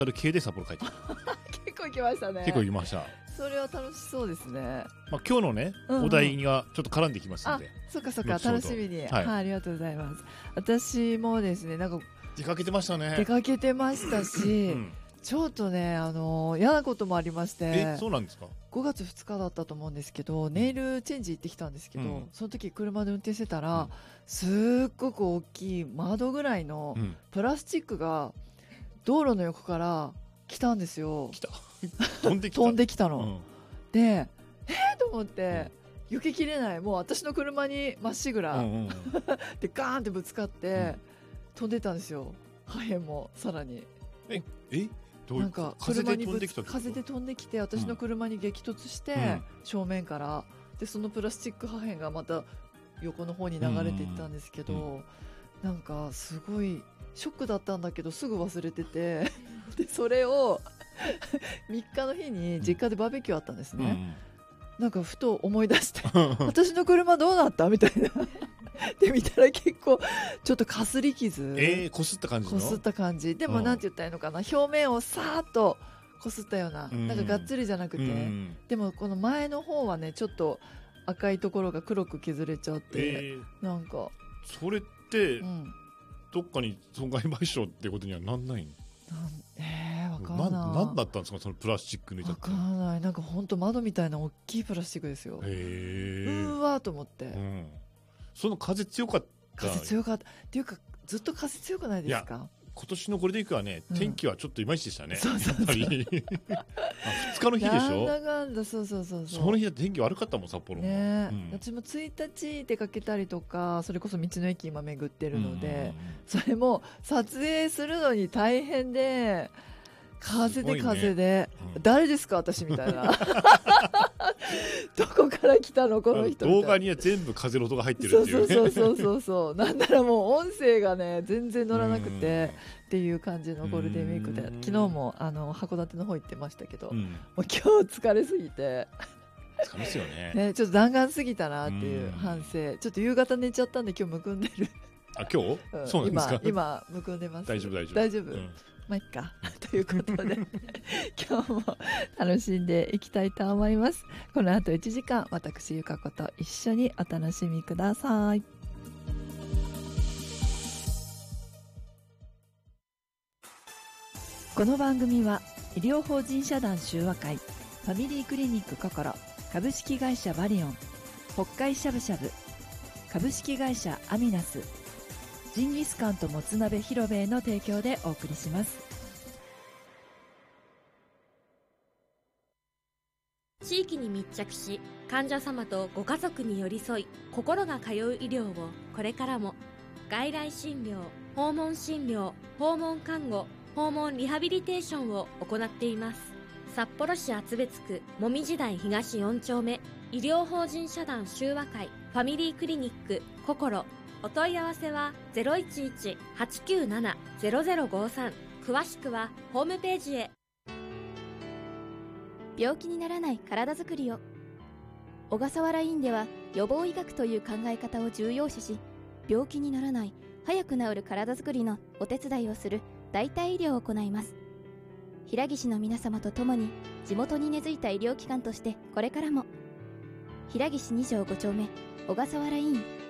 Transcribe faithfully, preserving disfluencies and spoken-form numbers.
それ系で札幌帰ってきた結構行きましたね。 結構行きました。 それは楽しそうですね。 まあ、今日のね、うんうん、お題にはちょっと絡んできますので。 あ、そっかそっか、楽しみに、 はい、 はい、ありがとうございます。私もですね、なんか出かけてましたね。 出かけてましたし、うん、ちょっとね、あの嫌なこともありまして。 え、そうなんですか。 ごがつふつかだったと思うんですけど、ネイルチェンジ行ってきたんですけど、うん、その時車で運転してたら、うん、すっごく大きい窓ぐらいのプラスチックが道路の横から来たんですよ。 来た飛んできた飛んできたの、うん、でえーと思って、うん、避けきれない。もう私の車にまっしぐら、うんうん、でガーンってぶつかって、うん、飛んでたんですよ。破片もさらにええなんか風で飛んできた。 風で飛んできて私の車に激突して、うん、正面からでそのプラスチック破片がまた横の方に流れていったんですけど、うんうん、なんかすごいショックだったんだけどすぐ忘れててでそれをみっかの日に実家でバーベキューあったんですね、うん、なんかふと思い出して私の車どうなったみたいなで見たら結構ちょっとかすり傷、 えー、こすった感じのこすった感じでもなんて言ったらいいのかな、表面をさーっとこすったような、うん、なんかがっつりじゃなくて、うん、でもこの前の方はねちょっと赤いところが黒く削れちゃって、えー、なんかそれって、うん、どっかに損害賠償ってことにはなんないの？ えー、わかんない。 な、なんだったんですかそのプラスチック抜いちゃった。 わかんない。なんか本当窓みたいな大きいプラスチックですよ。 へーうわーと思って、うん、 その風強かった。 風強かったっていうかずっと風強くないですか？ 今年のゴールデンウィークはね、うん、天気はちょっといまいちでしたね。 そうそうそうやっぱりふつかの日でしょ。 なんだかんだそうそうそうそう。 その日は天気悪かったもん札幌も、 ねうん、私もついたち出かけたりとかそれこそ道の駅今巡ってるので、それも撮影するのに大変で風で風で、ねうん、誰ですか私みたいなどこから来たのこの人動画には全部風の音が入ってるっていう、ね、 そうそうそうそうそうなんならもう音声がね全然乗らなくてっていう感じのゴールデンウィークで昨日もあの函館の方行ってましたけど、うん、もう今日疲れすぎて疲れますよねねちょっと弾丸すぎたなっていう反省ちょっと夕方寝ちゃったんで今日むくんでるあ今日、うん、そうなんですか。 今今むくんでます。 大丈夫大丈夫大丈夫、うんまあ、いっかということで今日も楽しんでいきたいと思います。この後いちじかん私ゆか子と一緒にお楽しみください。この番組は医療法人社団修和会ファミリークリニックこころ株式会社バリオン北海しゃぶしゃぶ株式会社アミナスジンギスカンともつ鍋広兵衛の提供でお送りします。 地域に密着し患者様とご家族に寄り添い心が通う医療をこれからも外来診療、訪問診療、訪問看護、訪問リハビリテーションを行っています。札幌市厚別区もみじ台東よん丁目医療法人社団修和会ファミリークリニックこころお問い合わせは ゼロいちいち はちきゅうなな ゼロゼロごさん 詳しくはホームページへ。 病気にならない体づくりを小笠原院では予防医学という考え方を重要視し病気にならない早く治る体づくりのお手伝いをする代替医療を行います。平岸の皆様と共に地元に根付いた医療機関としてこれからも平岸に条ご丁目小笠原院